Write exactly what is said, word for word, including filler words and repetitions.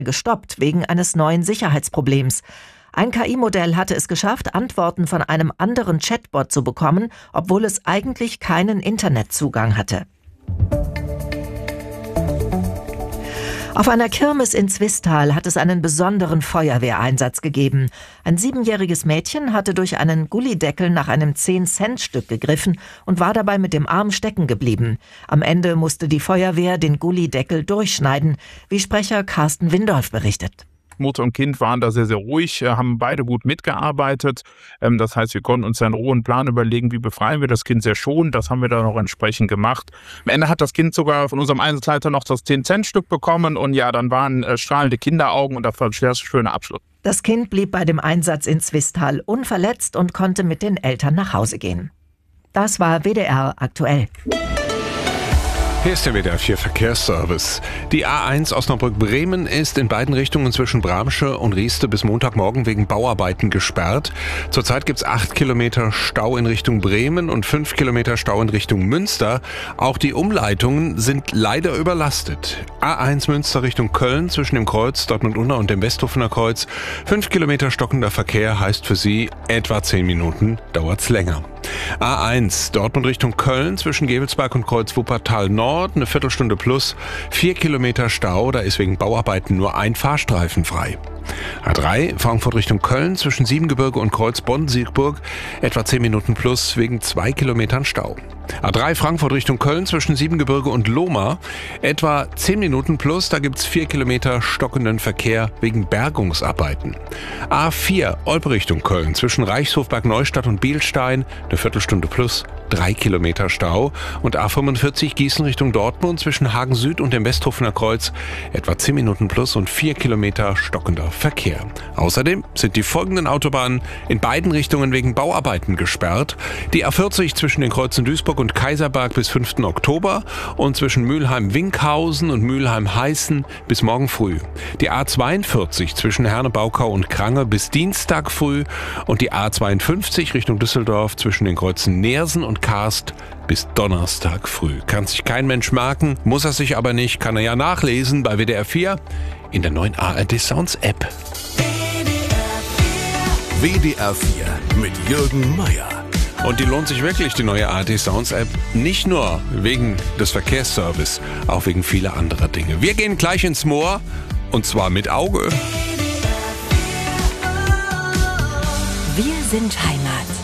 gestoppt wegen eines neuen Sicherheitsproblems. Ein K I-Modell hatte es geschafft, Antworten von einem anderen Chatbot zu bekommen, obwohl es eigentlich keinen Internetzugang hatte. Auf einer Kirmes in Zwistal hat es einen besonderen Feuerwehreinsatz gegeben. Ein siebenjähriges Mädchen hatte durch einen Gullideckel nach einem zehn-Cent-Stück gegriffen und war dabei mit dem Arm stecken geblieben. Am Ende musste die Feuerwehr den Gullideckel durchschneiden, wie Sprecher Carsten Windolf berichtet. Mutter und Kind waren da sehr, sehr ruhig, haben beide gut mitgearbeitet. Das heißt, wir konnten uns einen rohen Plan überlegen, wie befreien wir das Kind sehr schonend. Das haben wir dann auch entsprechend gemacht. Am Ende hat das Kind sogar von unserem Einsatzleiter noch das zehn-Cent-Stück bekommen. Und ja, dann waren strahlende Kinderaugen und das war ein sehr schöner Abschluss. Das Kind blieb bei dem Einsatz in Zwistal unverletzt und konnte mit den Eltern nach Hause gehen. Das war W D R aktuell. Hier ist der W D R vier Verkehrsservice. Die A eins Osnabrück-Bremen ist in beiden Richtungen zwischen Bramsche und Rieste bis Montagmorgen wegen Bauarbeiten gesperrt. Zurzeit gibt es acht Kilometer Stau in Richtung Bremen und fünf Kilometer Stau in Richtung Münster. Auch die Umleitungen sind leider überlastet. A eins Münster Richtung Köln zwischen dem Kreuz Dortmund-Unna und dem Westhofener Kreuz. fünf Kilometer stockender Verkehr heißt für Sie etwa zehn Minuten, dauert's länger. A eins Dortmund Richtung Köln zwischen Gevelsberg und Kreuz Wuppertal Nord, eine Viertelstunde plus, vier Kilometer Stau, da ist wegen Bauarbeiten nur ein Fahrstreifen frei. A drei Frankfurt Richtung Köln zwischen Siebengebirge und Kreuz Bonn-Siegburg, etwa zehn Minuten plus wegen zwei Kilometern Stau. A drei Frankfurt Richtung Köln zwischen Siebengebirge und Lohmar, etwa zehn Minuten plus, da gibt's vier Kilometer stockenden Verkehr wegen Bergungsarbeiten. A vier Olpe Richtung Köln zwischen Reichshofberg Neustadt und Bielstein, eine Viertelstunde plus, drei Kilometer Stau. Und A fünfundvierzig Gießen Richtung Dortmund zwischen Hagen Süd und dem Westhofener Kreuz, etwa zehn Minuten plus und vier Kilometer stockender Verkehr. Außerdem sind die folgenden Autobahnen in beiden Richtungen wegen Bauarbeiten gesperrt. Die A vierzig zwischen den Kreuzen Duisburg und Kaiserberg bis fünften Oktober und zwischen Mülheim-Winkhausen und Mülheim-Heißen bis morgen früh. Die A zweiundvierzig zwischen Herne-Baukau und Krange bis Dienstag früh und die A zweiundfünfzig Richtung Düsseldorf zwischen den Kreuzen Neersen und Karst bis Donnerstag früh. Kann sich kein Mensch merken, muss er sich aber nicht, kann er ja nachlesen bei W D R vier in der neuen A R D Sounds App. W D R vier mit Jürgen Meier. Und die lohnt sich wirklich, die neue A R D Sounds App. Nicht nur wegen des Verkehrsservice, auch wegen vieler anderer Dinge. Wir gehen gleich ins Moor und zwar mit Auge. Wir sind Heimat.